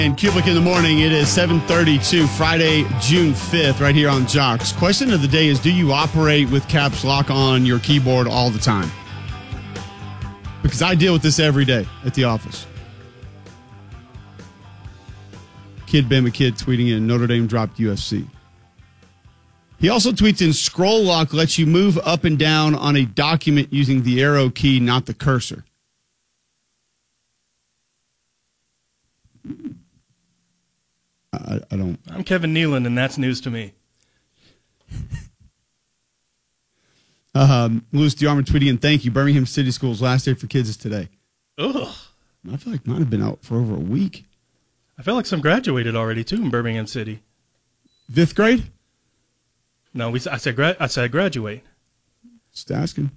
And Cubic in the morning, it is 7:32, Friday, June 5th, right here on Jocks. Question of the day is, do you operate with caps lock on your keyboard all the time? Because I deal with this every day at the office. Kid Bama Kid tweeting in, Notre Dame dropped USC. He also tweets in, scroll lock lets you move up and down on a document using the arrow key, not the cursor. I don't. I'm Kevin Nealon, and that's news to me. Louis DeArmond tweeting in, thank you. Birmingham City Schools last day for kids is today. Ugh. I feel like mine have been out for over a week. I feel like some graduated already, too, in Birmingham City. 5th grade? No, I said graduate. Just asking.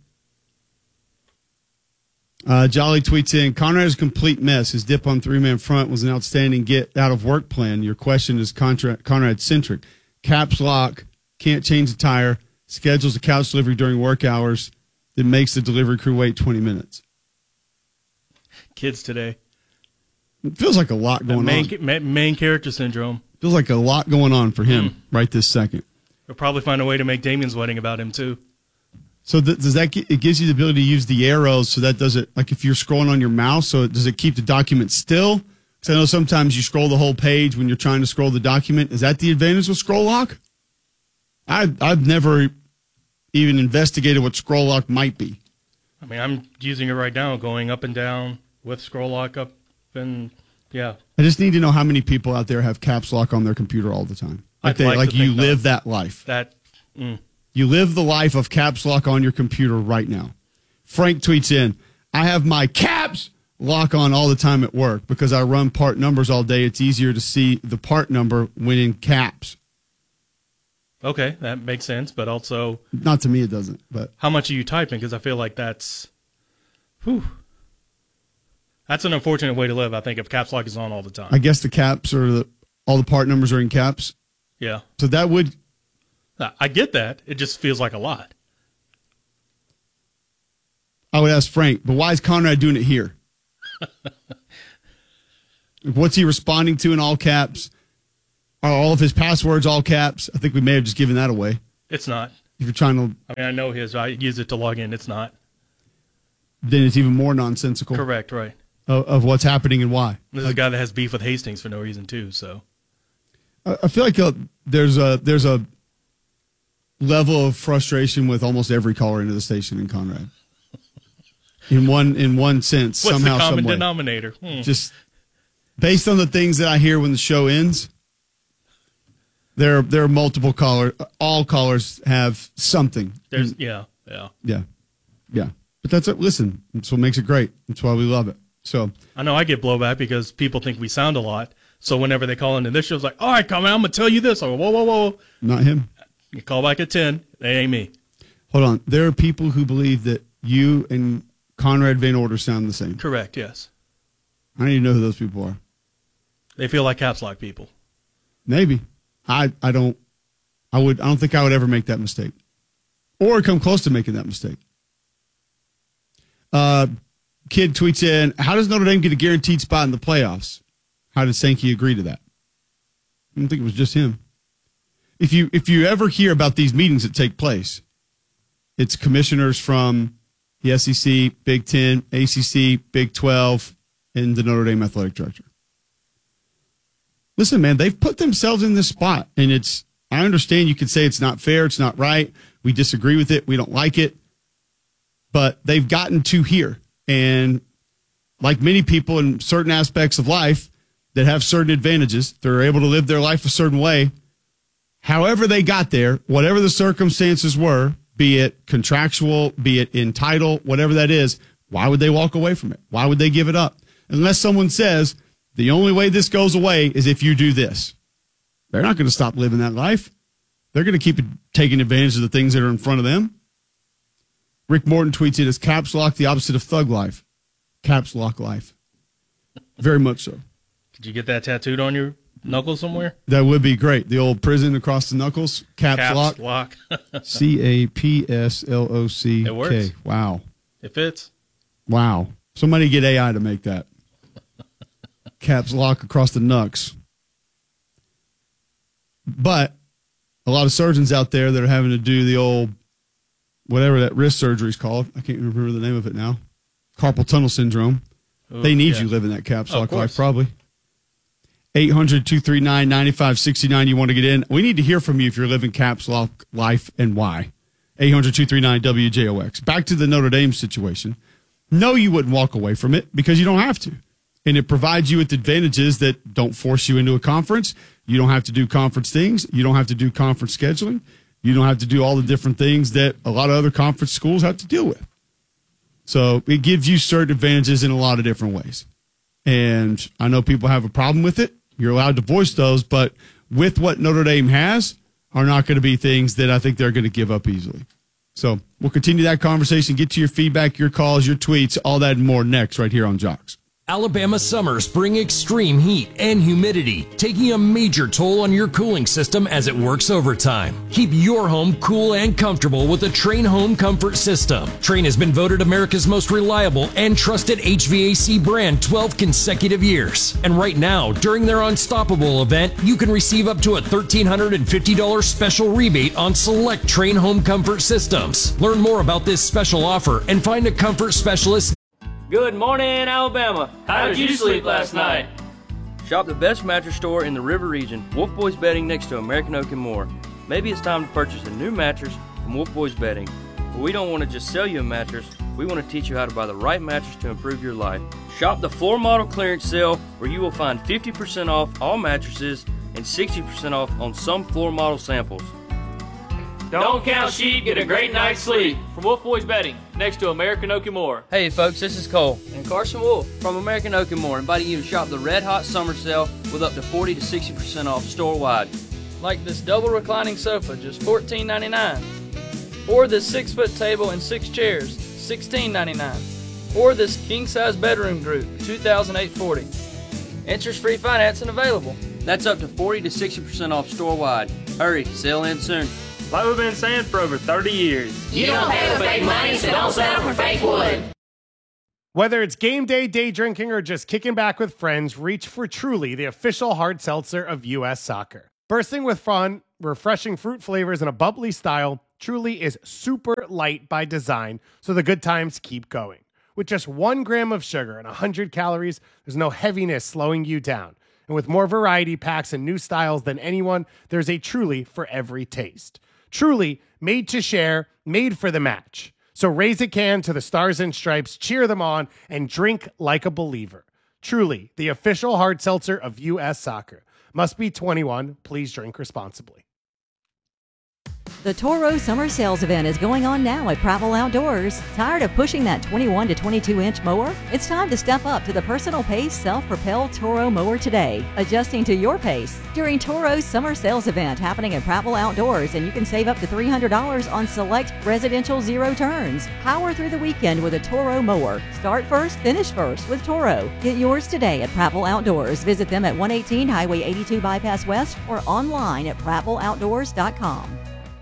Jolly tweets in, Conrad is a complete mess. His dip on three-man front was an outstanding get-out-of-work plan. Your question is Conrad-centric. Caps lock, can't change the tire, schedules a couch delivery during work hours, that makes the delivery crew wait 20 minutes. Kids today. It feels like a lot going on. Main character syndrome. Feels like a lot going on for him right this second. We'll probably find a way to make Damien's wedding about him, too. So does that it gives you the ability to use the arrows, so that does it, like if you're scrolling on your mouse, so does it keep the document still? Because I know sometimes you scroll the whole page when you're trying to scroll the document. Is that the advantage with scroll lock? I've never even investigated what scroll lock might be. I mean, I'm using it right now, going up and down with scroll lock up, and yeah. I just need to know how many people out there have caps lock on their computer all the time. Like you live that life. You live the life of caps lock on your computer right now. Frank tweets in, I have my caps lock on all the time at work because I run part numbers all day. It's easier to see the part number when in caps. Okay, that makes sense, but also... Not to me, it doesn't. But how much are you typing? Because I feel like that's... That's an unfortunate way to live, I think, if caps lock is on all the time. I guess the caps are all the part numbers are in caps. Yeah. So that would... I get that. It just feels like a lot. I would ask Frank, but why is Conrad doing it here? What's he responding to in all caps? Are all of his passwords all caps? I think we may have just given that away. It's not. If you're trying to... I mean, I know his. I use it to log in. It's not. Then it's even more nonsensical. Correct, right. Of what's happening and why. This is a guy that has beef with Hastings for no reason, too, so... I feel like there's a level of frustration with almost every caller into the station in Conrad. In one sense, what's somehow, the common some way. denominator? Just based on the things that I hear when the show ends, there are multiple callers. All callers have something. Yeah. But that's it. Listen, that's what makes it great. That's why we love it. So I know I get blowback because people think we sound a lot. So whenever they call into this show, it's like, all right, come on, I'm going to tell you this. I go, whoa. Not him. You call back at 10. They ain't me. Hold on. There are people who believe that you and Conrad Van Order sound the same. Correct, yes. I don't even know who those people are. They feel like caps lock people. Maybe. I don't think I would ever make that mistake. Or come close to making that mistake. Kid tweets in, how does Notre Dame get a guaranteed spot in the playoffs? How did Sankey agree to that? I don't think it was just him. If you ever hear about these meetings that take place, it's commissioners from the SEC, Big Ten, ACC, Big 12, and the Notre Dame athletic director. Listen, man, they've put themselves in this spot, and I understand you could say it's not fair, it's not right, we disagree with it, we don't like it, but they've gotten to here. And like many people in certain aspects of life that have certain advantages, they're able to live their life a certain way. However they got there, whatever the circumstances were, be it contractual, be it in title, whatever that is, why would they walk away from it? Why would they give it up? Unless someone says, the only way this goes away is if you do this. They're not going to stop living that life. They're going to keep taking advantage of the things that are in front of them. Rick Morton tweets it as caps lock, the opposite of thug life. Caps lock life. Very much so. Did you get that tattooed on your knuckles somewhere? That would be great. The old prison across the knuckles. Caps lock. CAPSLOCK. It works. Wow. It fits. Wow. Somebody get AI to make that. caps lock across the knucks. But a lot of surgeons out there that are having to do the old, whatever that wrist surgery is called, I can't remember the name of it now, carpal tunnel syndrome. Ooh, they need you living that caps lock life, probably. 800-239-9569. You want to get in? We need to hear from you if you're living caps lock life and why. 800-239-WJOX. Back to the Notre Dame situation. No, you wouldn't walk away from it because you don't have to. And it provides you with advantages that don't force you into a conference. You don't have to do conference things. You don't have to do conference scheduling. You don't have to do all the different things that a lot of other conference schools have to deal with. So it gives you certain advantages in a lot of different ways. And I know people have a problem with it. You're allowed to voice those, but with what Notre Dame has are not going to be things that I think they're going to give up easily. So we'll continue that conversation, get to your feedback, your calls, your tweets, all that and more next right here on Jocks. Alabama summers bring extreme heat and humidity, taking a major toll on your cooling system as it works overtime. Keep your home cool and comfortable with the Trane Home Comfort System. Trane has been voted America's most reliable and trusted HVAC brand 12 consecutive years. And right now, during their Unstoppable event, you can receive up to a $1,350 special rebate on select Trane Home Comfort systems. Learn more about this special offer and find a comfort specialist. Good morning, Alabama. How did you sleep last night? Shop the best mattress store in the River Region, Wolf Boys Bedding next to American Oak and More. Maybe it's time to purchase a new mattress from Wolf Boys Bedding. But we don't want to just sell you a mattress, we want to teach you how to buy the right mattress to improve your life. Shop the floor model clearance sale where you will find 50% off all mattresses and 60% off on some floor model samples. Don't count sheep, get a great night's sleep. From Wolf Boys Bedding, next to American Oak and More. Hey folks, this is Cole and Carson Wolf from American Oak and More, inviting you to shop the Red Hot Summer Sale with up to 40 to 60% off store-wide. Like this double reclining sofa, just $14.99. Or this 6-foot table and 6 chairs, $16.99. Or this king-size bedroom group, $2,840. Interest-free financing available. That's up to 40 to 60% off store-wide. Hurry, sale ends soon. Like we've been saying for over 30 years. You don't pay with fake money, so don't settle for fake wood. Whether it's game day, day drinking, or just kicking back with friends, reach for Truly, the official hard seltzer of U.S. Soccer. Bursting with fun, refreshing fruit flavors, and a bubbly style, Truly is super light by design, so the good times keep going. With just 1 gram of sugar and 100 calories, there's no heaviness slowing you down. And with more variety packs and new styles than anyone, there's a Truly for every taste. Truly, made to share, made for the match. So raise a can to the Stars and Stripes, cheer them on, and drink like a believer. Truly, the official hard seltzer of U.S. Soccer. Must be 21. Please drink responsibly. The Toro Summer Sales Event is going on now at Prattville Outdoors. Tired of pushing that 21 to 22-inch mower? It's time to step up to the personal pace self-propelled Toro mower today, adjusting to your pace. During Toro's Summer Sales Event happening at Prattville Outdoors, and you can save up to $300 on select residential zero turns. Power through the weekend with a Toro mower. Start first, finish first with Toro. Get yours today at Prattville Outdoors. Visit them at 118 Highway 82 Bypass West or online at prattvilleoutdoors.com.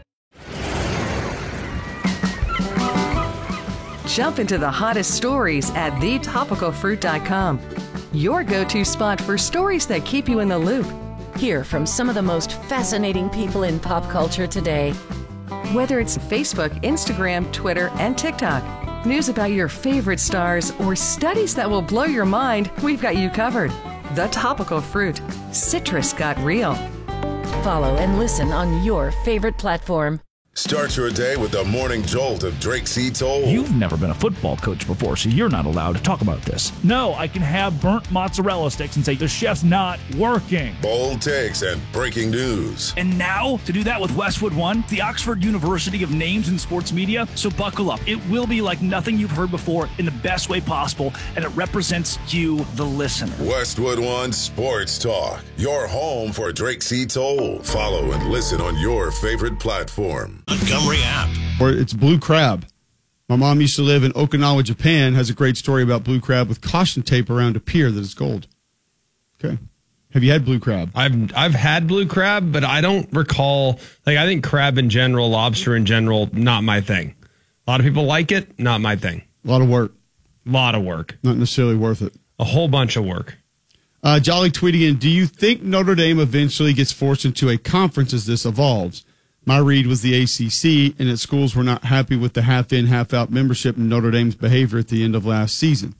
Jump into the hottest stories at thetopicalfruit.com. Your go-to spot for stories that keep you in the loop. Hear from some of the most fascinating people in pop culture today. Whether it's Facebook, Instagram, Twitter, and TikTok, news about your favorite stars, or studies that will blow your mind, we've got you covered. The Topical Fruit. Citrus got real. Follow and listen on your favorite platform. Start your day with the morning jolt of Drake C. Toll. You've never been a football coach before, so you're not allowed to talk about this. No, I can have burnt mozzarella sticks and say the chef's not working. Bold takes and breaking news. And now, to do that with Westwood One, the Oxford University of Names in Sports Media. So buckle up. It will be like nothing you've heard before in the best way possible, and it represents you, the listener. Westwood One Sports Talk, your home for Drake C. Toll. Follow and listen on your favorite platform. Montgomery app. Or it's blue crab. My mom used to live in Okinawa, Japan, has a great story about blue crab with caution tape around a pier that is gold. Okay. Have you had blue crab? I've had blue crab, but I don't recall. Like, I think crab in general, lobster in general, not my thing. A lot of people like it, not my thing. A lot of work. A lot of work. Not necessarily worth it. A whole bunch of work. Jolly tweeting in, do you think Notre Dame eventually gets forced into a conference as this evolves? My read was the ACC, and its schools were not happy with the half-in, half-out membership and Notre Dame's behavior at the end of last season.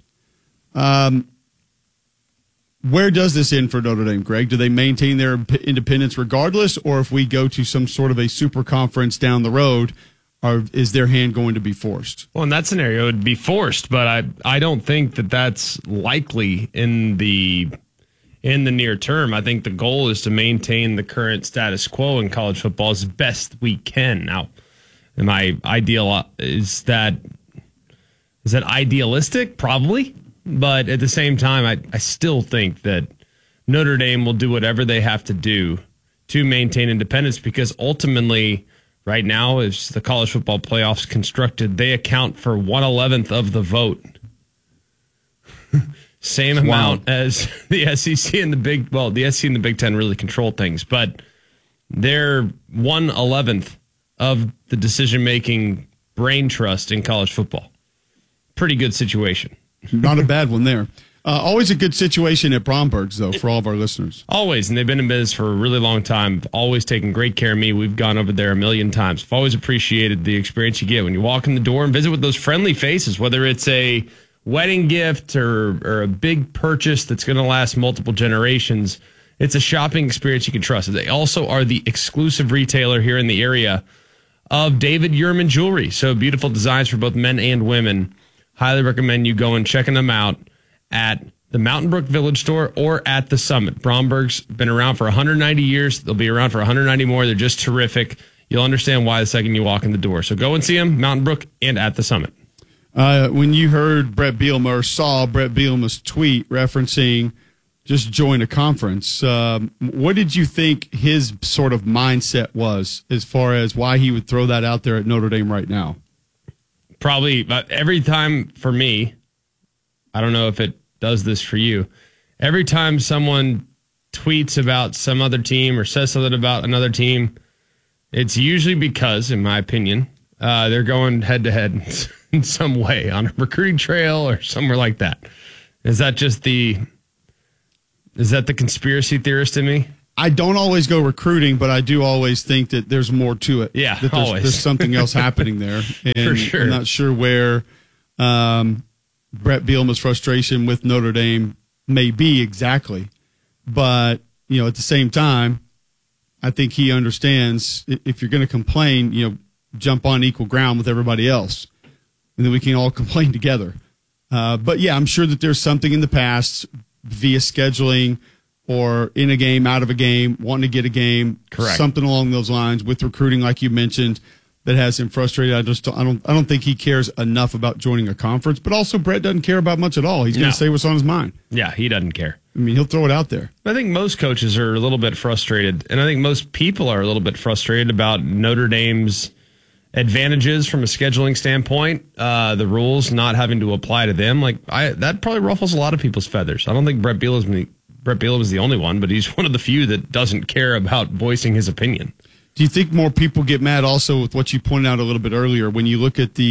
Where does this end for Notre Dame, Greg? Do they maintain their independence regardless, or if we go to some sort of a super conference down the road, is their hand going to be forced? Well, in that scenario, it would be forced, but I don't think that that's likely in the near term. I think the goal is to maintain the current status quo in college football as best we can. Now, am I ideal? Is that idealistic? Probably. But at the same time, I still think that Notre Dame will do whatever they have to do to maintain independence, because ultimately, right now, as the college football playoffs constructed, they account for 1/11 of the vote. Same amount as the SEC and the SEC and the Big Ten really control things, but they're 1/11 of the decision-making brain trust in college football. Pretty good situation. Not a bad one there. Always a good situation at Bromberg's, though, for all of our listeners. Always, and they've been in business for a really long time. Always taking great care of me. We've gone over there a million times. I've always appreciated the experience you get when you walk in the door and visit with those friendly faces, whether it's a wedding gift or a big purchase that's going to last multiple generations. It's a shopping experience you can trust. They also are the exclusive retailer here in the area of David Yurman Jewelry. So beautiful designs for both men and women. Highly recommend you go and checking them out at the Mountain Brook Village store or at the Summit. Bromberg's been around for 190 years. They'll be around for 190 more. They're just terrific. You'll understand why the second you walk in the door. So go and see them, Mountain Brook and at the Summit. When you heard Brett Bielema or saw Brett Bielema's tweet referencing just join a conference, what did you think his sort of mindset was as far as why he would throw that out there at Notre Dame right now? Probably every time for me, I don't know if it does this for you, every time someone tweets about some other team or says something about another team, it's usually because, in my opinion, they're going head-to-head in some way on a recruiting trail or somewhere like that. Is that the conspiracy theorist in me? I don't always go recruiting, but I do always think that there's more to it. Yeah, that there's something else happening there. And for sure. I'm not sure where Brett Bielema's frustration with Notre Dame may be exactly. But, at the same time, I think he understands if you're going to complain, jump on equal ground with everybody else. And then we can all complain together. But, yeah, I'm sure that there's something in the past via scheduling or in a game, out of a game, wanting to get a game, correct, something along those lines with recruiting, like you mentioned, that has him frustrated. I don't think he cares enough about joining a conference. But also, Brett doesn't care about much at all. He's going to say what's on his mind. Yeah, he doesn't care. I mean, he'll throw it out there. I think most coaches are a little bit frustrated, and I think most people are a little bit frustrated about Notre Dame's advantages from a scheduling standpoint, the rules not having to apply to them. That probably ruffles a lot of people's feathers. I don't think Brett Bielema is the only one, but he's one of the few that doesn't care about voicing his opinion. Do you think more people get mad also with what you pointed out a little bit earlier when you look at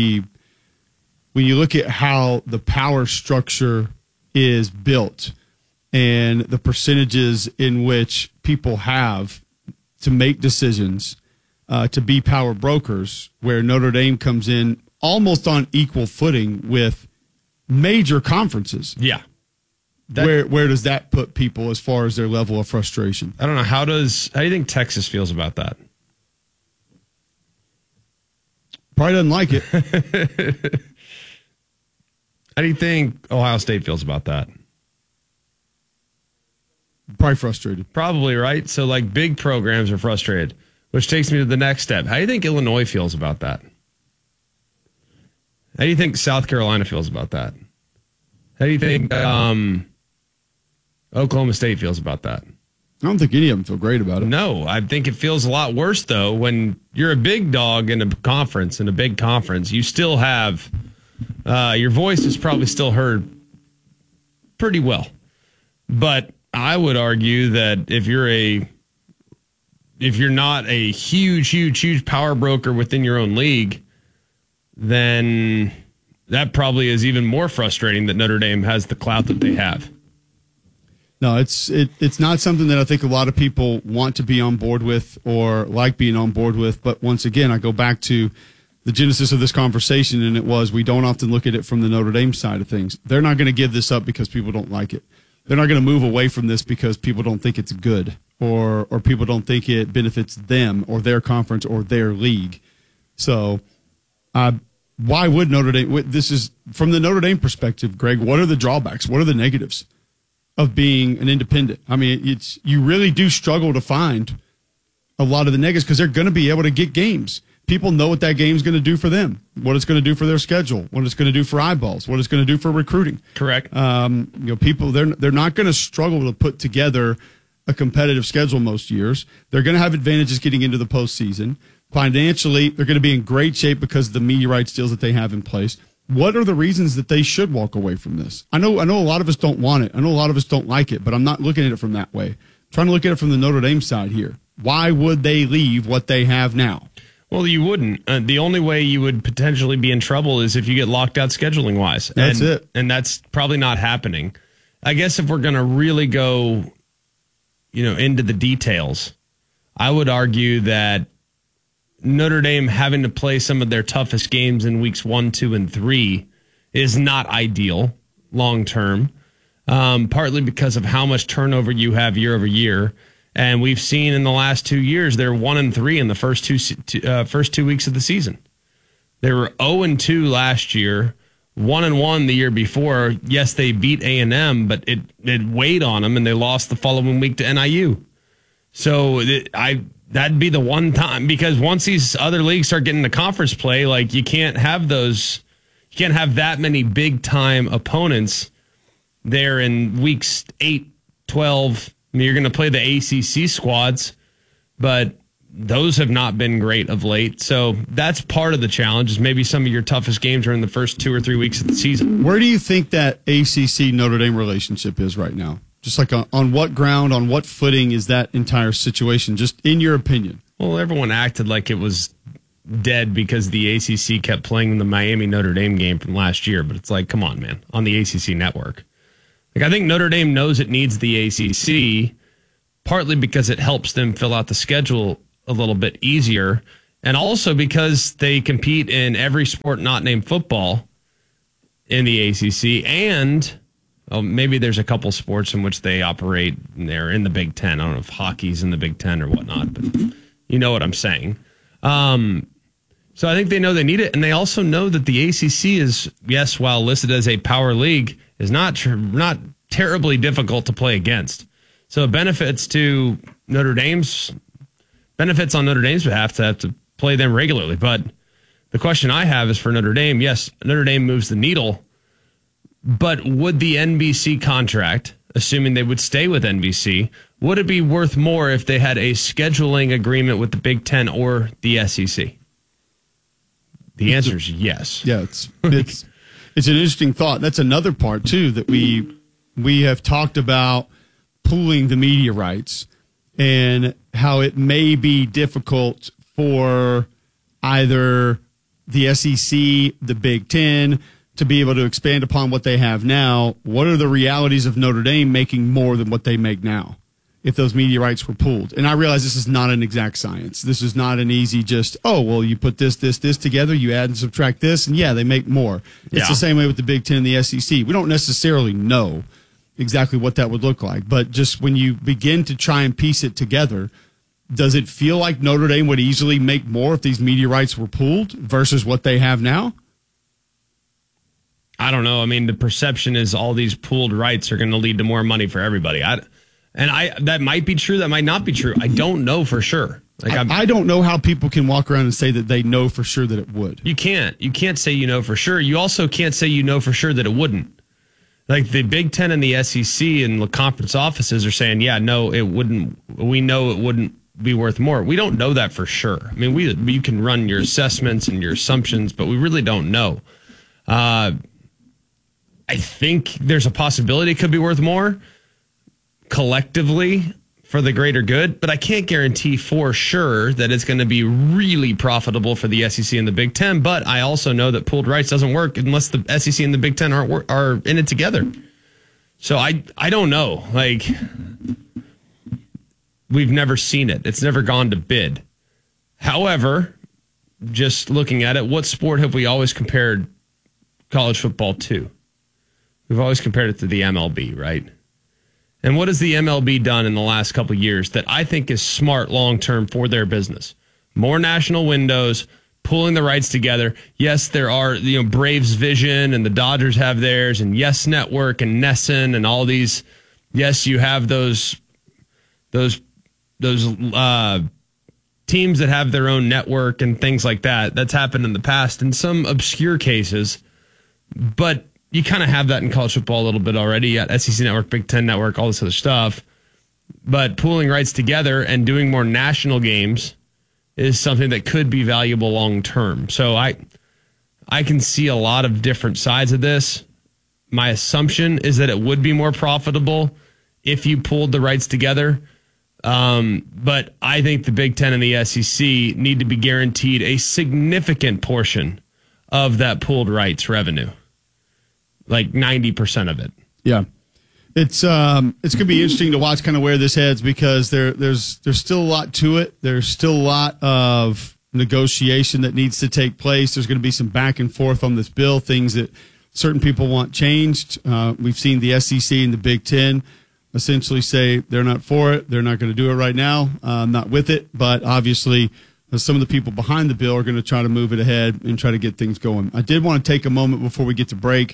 how the power structure is built and the percentages in which people have to make decisions, to be power brokers, where Notre Dame comes in almost on equal footing with major conferences? Yeah. Where does that put people as far as their level of frustration? I don't know. How do you think Texas feels about that? Probably doesn't like it. How do you think Ohio State feels about that? Probably frustrated. Probably, right? So, big programs are frustrated, which takes me to the next step. How do you think Illinois feels about that? How do you think South Carolina feels about that? How do you think Oklahoma State feels about that? I don't think any of them feel great about it. No, I think it feels a lot worse, though, when you're a big dog in a big conference. You still have your voice is probably still heard pretty well. But I would argue that if you're not a huge power broker within your own league, then that probably is even more frustrating that Notre Dame has the clout that they have. No, it's not something that I think a lot of people want to be on board with or like being on board with. But once again, I go back to the genesis of this conversation, and it was we don't often look at it from the Notre Dame side of things. They're not going to give this up because people don't like it. They're not going to move away from this because people don't think it's good or people don't think it benefits them or their conference or their league. So why would Notre Dame? This is from the Notre Dame perspective, Greg. What are the drawbacks? What are the negatives of being an independent? I mean, you really do struggle to find a lot of the negatives because they're going to be able to get games. People know what that game's going to do for them, what it's going to do for their schedule, what it's going to do for eyeballs, what it's going to do for recruiting. Correct. People they're not going to struggle to put together a competitive schedule most years. They're going to have advantages getting into the postseason. Financially, they're going to be in great shape because of the media rights deals that they have in place. What are the reasons that they should walk away from this? I know a lot of us don't want it. I know a lot of us don't like it, but I'm not looking at it from that way. I'm trying to look at it from the Notre Dame side here. Why would they leave what they have now? Well, you wouldn't. The only way you would potentially be in trouble is if you get locked out scheduling wise. That's it. And that's probably not happening. I guess if we're going to really go, into the details, I would argue that Notre Dame having to play some of their toughest games in weeks 1, 2, and 3 is not ideal long term, partly because of how much turnover you have year over year. And we've seen in the last 2 years, they're 1-3 in the first two weeks of the season. They were 0-2 last year, 1-1 the year before. Yes, they beat A&M, but it weighed on them, and they lost the following week to NIU. So that'd be the one time, because once these other leagues start getting to conference play, like you can't have that many big time opponents there in weeks 8, 12. I mean, you're going to play the ACC squads, but those have not been great of late. So that's part of the challenge, is maybe some of your toughest games are in the first 2 or 3 weeks of the season. Where do you think that ACC Notre Dame relationship is right now? Just like on what ground, on what footing is that entire situation, just in your opinion? Well, everyone acted like it was dead because the ACC kept playing the Miami Notre Dame game from last year. But it's like, come on, man, on the ACC network. Like, I think Notre Dame knows it needs the ACC, partly because it helps them fill out the schedule a little bit easier, and also because they compete in every sport not named football in the ACC, and maybe there's a couple sports in which they operate. They're in the Big Ten. I don't know if hockey's in the Big Ten or whatnot, but you know what I'm saying. So I think they know they need it, and they also know that the ACC is, yes, while listed as a power league, is not terribly difficult to play against. So it benefits on Notre Dame's behalf to have to play them regularly. But the question I have is for Notre Dame. Yes, Notre Dame moves the needle, but would the NBC contract, assuming they would stay with NBC, would it be worth more if they had a scheduling agreement with the Big Ten or the SEC? The answer is yes. Yeah, it's an interesting thought. That's another part, too, that we have talked about pooling the media rights and how it may be difficult for either the SEC, the Big Ten, to be able to expand upon what they have now. What are the realities of Notre Dame making more than what they make now if those media rights were pooled? And I realize this is not an exact science. This is not an easy just, you put this together, you add and subtract this, and they make more. It's the same way with the Big Ten and the SEC. We don't necessarily know exactly what that would look like, but just when you begin to try and piece it together, does it feel like Notre Dame would easily make more if these media rights were pooled versus what they have now? I don't know. I mean, the perception is all these pooled rights are going to lead to more money for everybody. That might be true. That might not be true. I don't know for sure. I don't know how people can walk around and say that they know for sure that it would. You can't. You can't say you know for sure. You also can't say you know for sure that it wouldn't. Like the Big Ten and the SEC and the conference offices are saying, no, it wouldn't. We know it wouldn't be worth more. We don't know that for sure. I mean, you can run your assessments and your assumptions, but we really don't know. I think there's a possibility it could be worth more collectively for the greater good, but I can't guarantee for sure that it's going to be really profitable for the SEC and the Big Ten. But I also know that pooled rights doesn't work unless the SEC and the Big Ten are in it together. So I don't know. Like, we've never seen it. It's never gone to bid. However, just looking at it, what sport have we always compared college football to? We've always compared it to the MLB, right? And what has the MLB done in the last couple of years that I think is smart long-term for their business? More national windows, pulling the rights together. Yes, there are, Braves Vision and the Dodgers have theirs, and Yes Network and NESN and all these. Yes, you have those teams that have their own network and things like that. That's happened in the past in some obscure cases, but you kind of have that in college football a little bit already. You got SEC Network, Big Ten Network, all this other stuff. But pooling rights together and doing more national games is something that could be valuable long term. So I can see a lot of different sides of this. My assumption is that it would be more profitable if you pulled the rights together. But I think the Big Ten and the SEC need to be guaranteed a significant portion of that pooled rights revenue. Like 90% of it. Yeah. It's going to be interesting to watch kind of where this heads, because there's still a lot to it. There's still a lot of negotiation that needs to take place. There's going to be some back and forth on this bill, things that certain people want changed. We've seen the SEC and the Big Ten essentially say they're not for it. They're not going to do it right now. Not with it. But obviously, some of the people behind the bill are going to try to move it ahead and try to get things going. I did want to take a moment before we get to break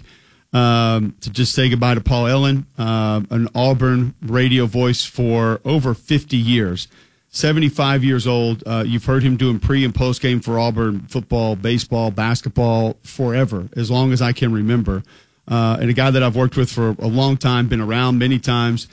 to just say goodbye to Paul Ellen, an Auburn radio voice for over 50 years, 75 years old. You've heard him doing pre and post game for Auburn football, baseball, basketball forever, as long as I can remember. And a guy that I've worked with for a long time, been around many times,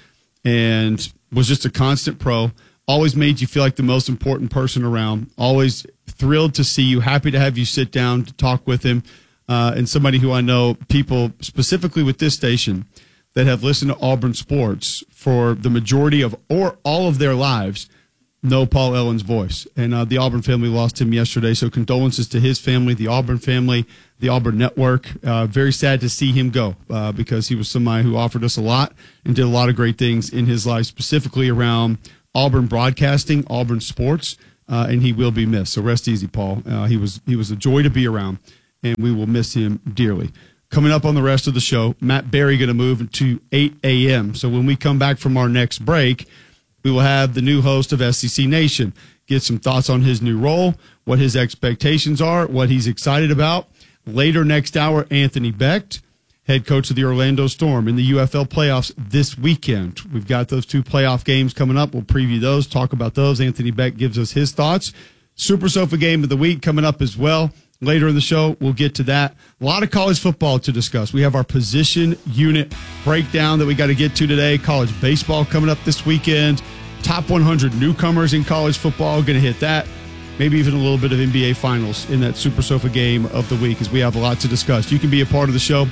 and was just a constant pro. Always made you feel like the most important person around. Always thrilled to see you, happy to have you sit down to talk with him. And somebody who I know, people specifically with this station that have listened to Auburn sports for the majority of or all of their lives know Paul Ellen's voice. And the Auburn family lost him yesterday, so condolences to his family, the Auburn family, the Auburn network. Very sad to see him go because he was somebody who offered us a lot and did a lot of great things in his life, specifically around Auburn broadcasting, Auburn sports, and he will be missed. So rest easy, Paul. He was a joy to be around, and we will miss him dearly. Coming up on the rest of the show, Matt Berry going to move to 8 a.m. So when we come back from our next break, we will have the new host of SEC Nation get some thoughts on his new role, what his expectations are, what he's excited about. Later next hour, Anthony Becht, head coach of the Orlando Storm, in the UFL playoffs this weekend. We've got those two playoff games coming up. We'll preview those, talk about those. Anthony Becht gives us his thoughts. Super Sofa Game of the Week coming up as well. Later in the show, we'll get to that. A lot of college football to discuss. We have our position unit breakdown that we got to get to today. College baseball coming up this weekend. Top 100 newcomers in college football, going to hit that. Maybe even a little bit of NBA Finals in that Super Sofa Game of the Week, as we have a lot to discuss. You can be a part of the show,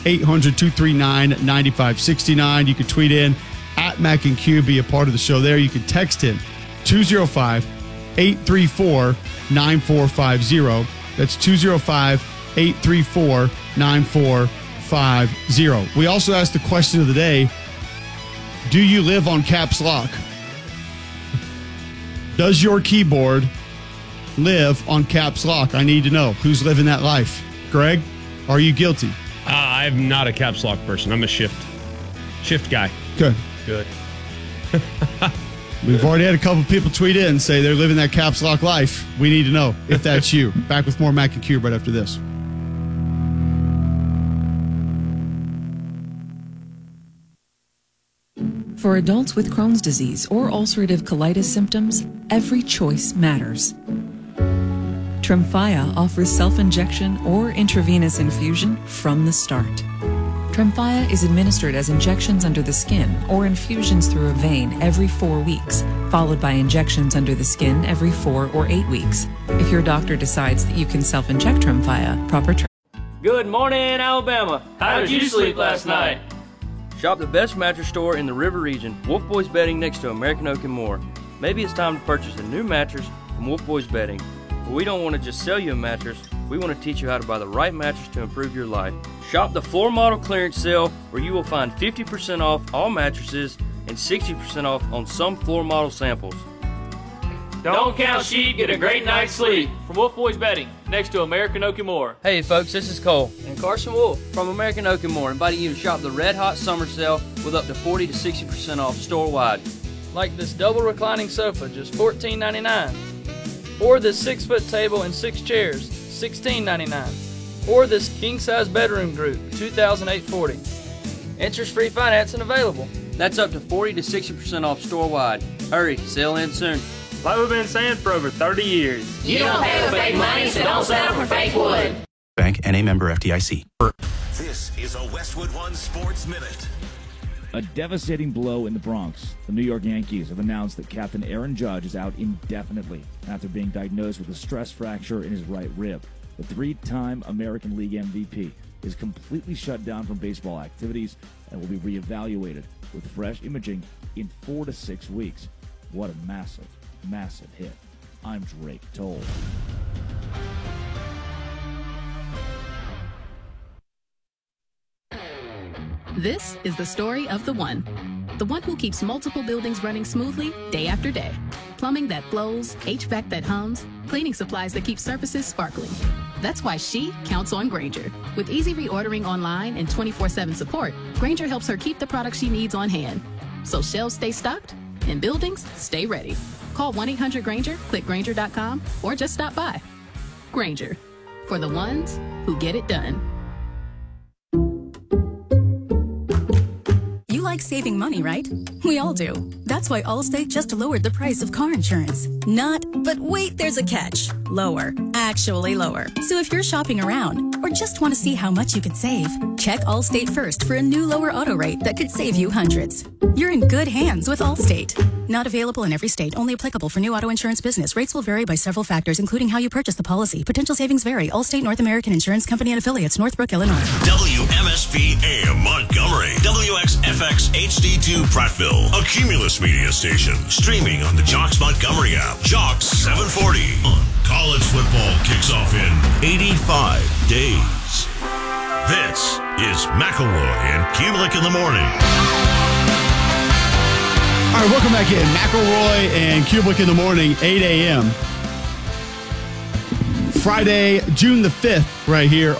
800-239-9569. You can tweet in at Mac and Q, be a part of the show there. You can text in 205-834-9450. That's 205-834-9450. We also asked the question of the day, do you live on caps lock? Does your keyboard live on caps lock? I need to know. Who's living that life? Greg, are you guilty? I'm not a caps lock person. I'm a shift guy. Good. We've already had a couple people tweet in and say they're living that caps lock life. We need to know if that's you. Back with more Mac and Q right after this. For adults with Crohn's disease or ulcerative colitis symptoms, every choice matters. Tremfya offers self-injection or intravenous infusion from the start. Tremfya is administered as injections under the skin or infusions through a vein every 4 weeks, followed by injections under the skin every 4 or 8 weeks. If your doctor decides that you can self-inject Tremfya, proper Good morning, Alabama. How did you sleep last night? Shop the best mattress store in the River Region, Wolf Boys Bedding next to American Oak and more. Maybe it's time to purchase a new mattress from Wolf Boys Bedding. But we don't want to just sell you a mattress, we want to teach you how to buy the right mattress to improve your life. Shop the floor model clearance sale where you will find 50% off all mattresses and 60% off on some floor model samples. Don't count sheep, get a great night's sleep. From Wolf Boys Bedding, next to American Oak and More. Hey folks, this is Cole And Carson Wolf. from American Oak and More, inviting you to shop the Red Hot Summer Sale with up to 40 to 60% off store-wide. Like this double reclining sofa, just $14.99. Or this 6-foot table and 6 chairs, $16.99. Or this king-size bedroom group, $2,840. Interest-free financing available. That's up to 40 to 60% off store-wide. Hurry, sale ends soon. Like we've been saying for over 30 years. You don't pay with fake money, so don't settle for fake wood. Bank, NA member FDIC. This is a Westwood One Sports Minute. A devastating blow in the Bronx. The New York Yankees have announced that Captain Aaron Judge is out indefinitely after being diagnosed with a stress fracture in his right rib. The three-time American League MVP is completely shut down from baseball activities and will be reevaluated with fresh imaging in 4 to 6 weeks. What a massive hit. I'm Drake Toll. This is the story of the one who keeps multiple buildings running smoothly day after day. Plumbing that flows, HVAC that hums, cleaning supplies that keep surfaces sparkling. That's why she counts on Grainger. With easy reordering online and 24/7 support, Grainger helps her keep the products she needs on hand. So shelves stay stocked and buildings stay ready. Call 1-800-GRAINGER, click Grainger.com, or just stop by. Grainger, for the ones who get it done. You like saving money, right? We all do. That's why Allstate just lowered the price of car insurance. Not, but wait, there's a catch. Lower. Actually lower. So if you're shopping around or just want to see how much you could save, check Allstate first for a new lower auto rate that could save you hundreds. You're in good hands with Allstate. Not available in every state. Only applicable for new auto insurance business. Rates will vary by several factors, including how you purchase the policy. Potential savings vary. Allstate North American Insurance Company and Affiliates, Northbrook, Illinois. WMSP AM Montgomery. WXFX HD2 Prattville. A Cumulus media station. Streaming on the Jocks Montgomery app. Jocks 740. College football kicks off in 85 days. This is McElroy and Kubelik in the morning. All right, welcome back in. McElroy and Kubelik in the morning, 8 a.m. Friday, June the 5th, right here.